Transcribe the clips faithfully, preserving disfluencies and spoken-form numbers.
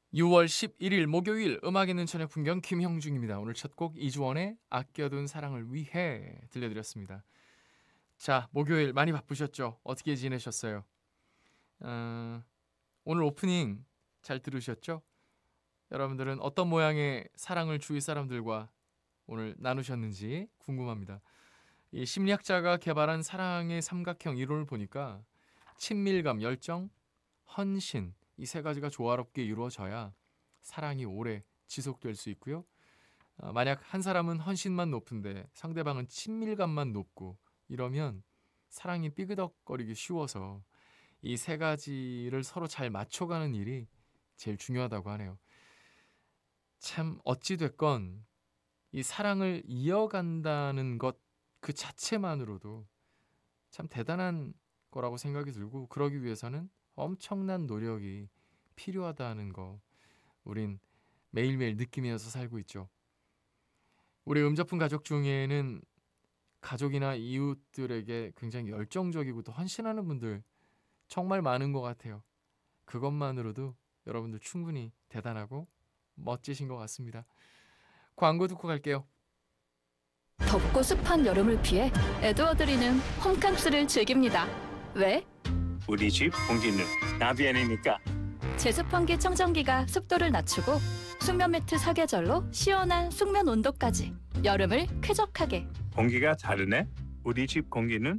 유월 십일일 목요일 음악 있는 저녁 풍경 김형중입니다. 오늘 첫 곡 이주원의 아껴둔 사랑을 위해 들려드렸습니다. 자, 목요일 많이 바쁘셨죠? 어떻게 지내셨어요? 어, 오늘 오프닝 잘 들으셨죠? 여러분들은 어떤 모양의 사랑을 주위 사람들과 오늘 나누셨는지 궁금합니다. 이 심리학자가 개발한 사랑의 삼각형 이론을 보니까 친밀감, 열정, 헌신 이 세 가지가 조화롭게 이루어져야 사랑이 오래 지속될 수 있고요. 어, 만약 한 사람은 헌신만 높은데 상대방은 친밀감만 높고 이러면 사랑이 삐그덕거리기 쉬워서 이 세 가지를 서로 잘 맞춰가는 일이 제일 중요하다고 하네요. 참 어찌 됐건 이 사랑을 이어간다는 것 그 자체만으로도 참 대단한 거라고 생각이 들고 그러기 위해서는 엄청난 노력이 필요하다는 거 우린 매일매일 느끼면서 살고 있죠. 우리 음저픈 가족 중에는 가족이나 이웃들에게 굉장히 열정적이고 또 헌신하는 분들 정말 많은 것 같아요. 그것만으로도 여러분들 충분히 대단하고 멋지신 것 같습니다. 광고 듣고 갈게요. 덥고 습한 여름을 피해 에드워드리는 홈캉스를 즐깁니다. 왜? 우리 집 공기는 나비안이니까. 제습환기 청정기가 습도를 낮추고 숙면 매트 사계절로 시원한 숙면 온도까지 여름을 쾌적하게. 공기가 다르네. 우리 집 공기는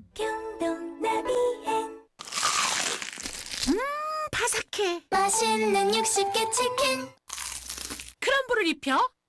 바삭해. 맛있는 육십 개 치킨 크럼블을 입혀?